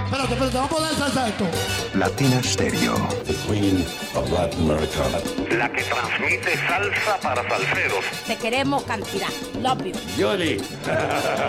Espérate, vamos a poner salsa a esto. Latina Stereo. The Queen of Latin America. La que transmite salsa para salseros. Te queremos cantidad. Love you. Yoli.